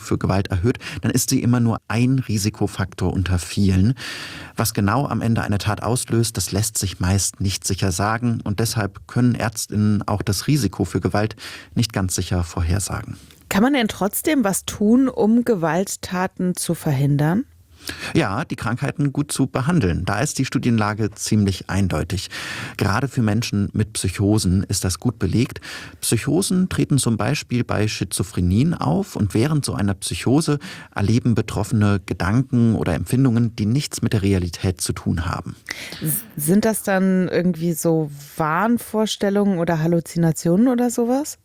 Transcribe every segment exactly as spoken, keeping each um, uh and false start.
für Gewalt erhöht, dann ist sie immer nur ein Risikofaktor unter vielen. Was genau am Ende eine Tat auslöst, das lässt sich meist nicht sicher sagen und deshalb können ÄrztInnen auch das Risiko für Gewalt nicht ganz sicher vorhersagen. Kann man denn trotzdem was tun, um Gewalttaten zu verhindern? Ja, die Krankheiten gut zu behandeln. Da ist die Studienlage ziemlich eindeutig. Gerade für Menschen mit Psychosen ist das gut belegt. Psychosen treten zum Beispiel bei Schizophrenien auf und während so einer Psychose erleben Betroffene Gedanken oder Empfindungen, die nichts mit der Realität zu tun haben. Sind das dann irgendwie so Wahnvorstellungen oder Halluzinationen oder sowas?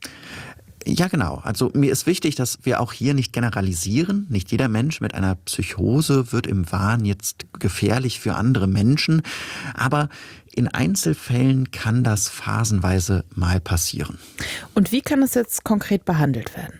Ja, genau. Also mir ist wichtig, dass wir auch hier nicht generalisieren. Nicht jeder Mensch mit einer Psychose wird im Wahn jetzt gefährlich für andere Menschen. Aber in Einzelfällen kann das phasenweise mal passieren. Und wie kann es jetzt konkret behandelt werden?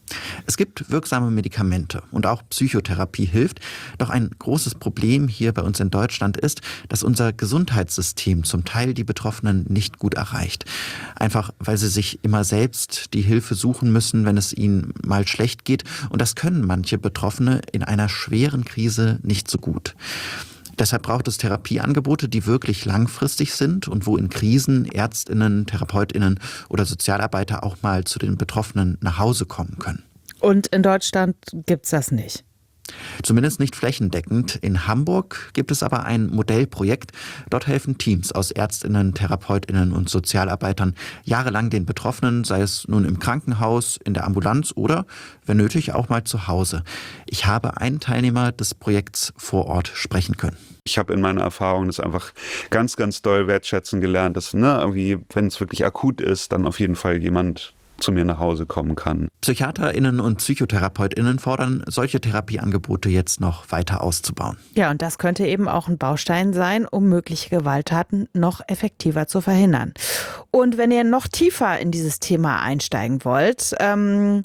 Es gibt wirksame Medikamente und auch Psychotherapie hilft. Doch ein großes Problem hier bei uns in Deutschland ist, dass unser Gesundheitssystem zum Teil die Betroffenen nicht gut erreicht. Einfach weil sie sich immer selbst die Hilfe suchen müssen, wenn es ihnen mal schlecht geht. Und das können manche Betroffene in einer schweren Krise nicht so gut. Deshalb braucht es Therapieangebote, die wirklich langfristig sind und wo in Krisen ÄrztInnen, TherapeutInnen oder Sozialarbeiter auch mal zu den Betroffenen nach Hause kommen können. Und in Deutschland gibt's das nicht? Zumindest nicht flächendeckend. In Hamburg gibt es aber ein Modellprojekt. Dort helfen Teams aus ÄrztInnen, TherapeutInnen und Sozialarbeitern jahrelang den Betroffenen, sei es nun im Krankenhaus, in der Ambulanz oder, wenn nötig, auch mal zu Hause. Ich habe einen Teilnehmer des Projekts vor Ort sprechen können. Ich habe in meiner Erfahrung das einfach ganz, ganz doll wertschätzen gelernt, dass, ne, irgendwie, wenn es wirklich akut ist, dann auf jeden Fall jemand zu mir nach Hause kommen kann. PsychiaterInnen und PsychotherapeutInnen fordern, solche Therapieangebote jetzt noch weiter auszubauen. Ja, und das könnte eben auch ein Baustein sein, um mögliche Gewalttaten noch effektiver zu verhindern. Und wenn ihr noch tiefer in dieses Thema einsteigen wollt, ähm,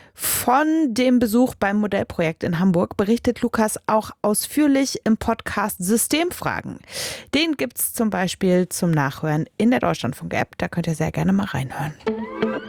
von dem Besuch beim Modellprojekt in Hamburg berichtet Lukas auch ausführlich im Podcast Systemfragen. Den gibt's zum Beispiel zum Nachhören in der Deutschlandfunk-App. Da könnt ihr sehr gerne mal reinhören.